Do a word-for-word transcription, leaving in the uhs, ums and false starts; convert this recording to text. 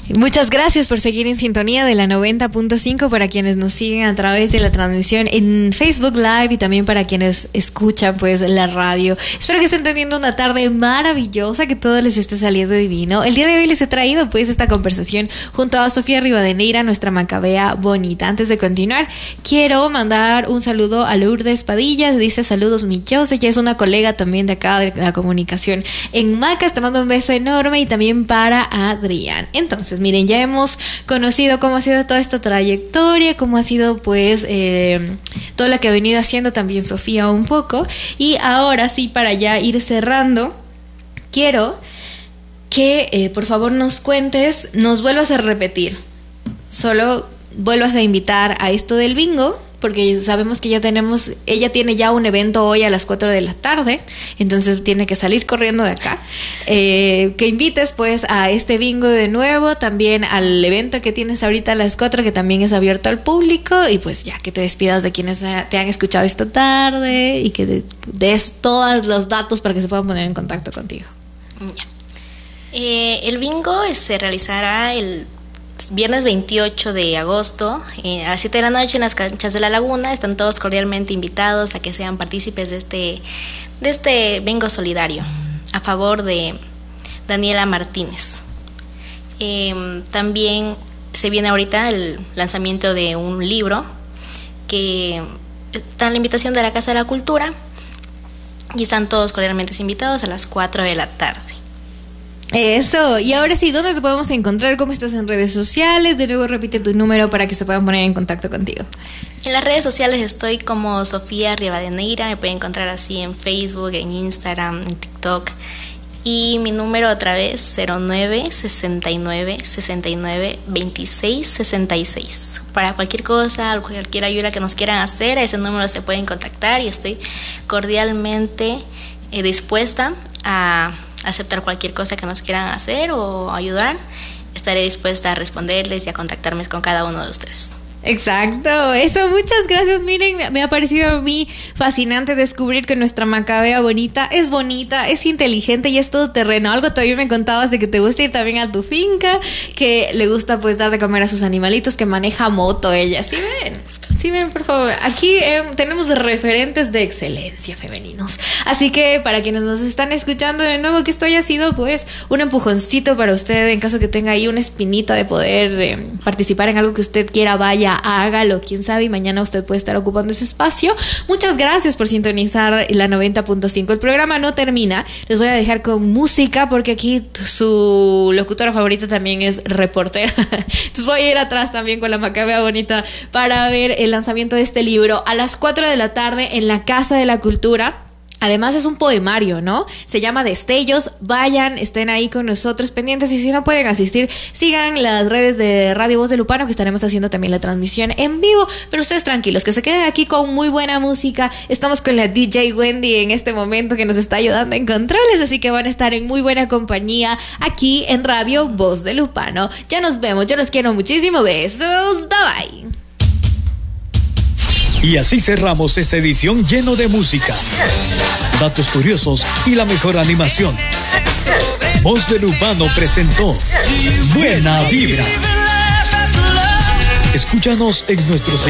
Muchas gracias por seguir en sintonía de la noventa punto cinco para quienes nos siguen a través de la transmisión en Facebook Live y también para quienes escuchan pues la radio. Espero que estén teniendo una tarde maravillosa, que todo les esté saliendo divino. El día de hoy les he traído pues esta conversación junto a Sofía Rivadeneira, nuestra macabea bonita. Antes de continuar, quiero mandar un saludo a Lourdes Padilla, dice saludos mi Jose, ella es una colega también de acá de la comunicación en Macas, te mando un beso enorme, y también para Adrián. Entonces, miren, ya hemos conocido cómo ha sido toda esta trayectoria, cómo ha sido pues eh, todo lo que ha venido haciendo también Sofía un poco, y ahora sí, para ya ir cerrando, quiero que eh, por favor nos cuentes, nos vuelvas a repetir, solo vuelvas a invitar a esto del bingo, porque sabemos que ya tenemos, ella tiene ya un evento hoy a las cuatro de la tarde, entonces tiene que salir corriendo de acá. Eh, que invites pues a este bingo de nuevo, también al evento que tienes ahorita a las cuatro, que también es abierto al público, y pues ya que te despidas de quienes te han escuchado esta tarde y que des todos los datos para que se puedan poner en contacto contigo. Ya. Eh, el bingo se realizará el viernes veintiocho de agosto eh, a las siete de la noche en las canchas de la Laguna. Están todos cordialmente invitados a que sean partícipes de este, de este bingo solidario a favor de Daniela Martínez. Eh, también se viene ahorita el lanzamiento de un libro que está en la invitación de la Casa de la Cultura, y están todos cordialmente invitados a las cuatro de la tarde. Eso, y ahora sí, ¿dónde te podemos encontrar? ¿Cómo estás en redes sociales? De nuevo repite tu número para que se puedan poner en contacto contigo. En las redes sociales estoy como Sofía Rivadeneira, me pueden encontrar así en Facebook, en Instagram, en TikTok. Y mi número otra vez, cero nueve sesenta y nueve sesenta y nueve veintiséis sesenta y seis. Para cualquier cosa, cualquier ayuda que nos quieran hacer, a ese número se pueden contactar, y estoy cordialmente eh, dispuesta a aceptar cualquier cosa que nos quieran hacer o ayudar. Estaré dispuesta a responderles y a contactarme con cada uno de ustedes. Exacto, eso, muchas gracias. Miren, me ha parecido a mí fascinante descubrir que nuestra macabea bonita es bonita, es inteligente y es todo terreno. Algo todavía me contabas de que te gusta ir también a tu finca, sí, que le gusta pues dar de comer a sus animalitos, que maneja moto ella. ¿Sí ven? Sí ven, por favor. Aquí eh, tenemos referentes de excelencia femeninos. Así que para quienes nos están escuchando de nuevo, que esto haya sido pues un empujoncito para usted en caso que tenga ahí una espinita de poder eh, participar en algo que usted quiera, vaya, hágalo, quién sabe, y mañana usted puede estar ocupando ese espacio. Muchas gracias por sintonizar la noventa punto cinco. El programa no termina, les voy a dejar con música porque aquí su locutora favorita también es reportera. Entonces voy a ir atrás también con la macabea bonita para ver el lanzamiento de este libro a las cuatro de la tarde en la Casa de la Cultura. Además es un poemario, ¿no? Se llama Destellos. Vayan, estén ahí con nosotros pendientes, y si no pueden asistir, sigan las redes de Radio Voz de Lupano, que estaremos haciendo también la transmisión en vivo. Pero ustedes tranquilos, que se queden aquí con muy buena música. Estamos con la D J Wendy en este momento, que nos está ayudando en controles, así que van a estar en muy buena compañía aquí en Radio Voz de Lupano. Ya nos vemos, yo los quiero muchísimo. Besos, bye bye. Y así cerramos esta edición lleno de música, datos curiosos y la mejor animación. Voz de Lupano presentó Buena Vibra. Escúchanos en nuestros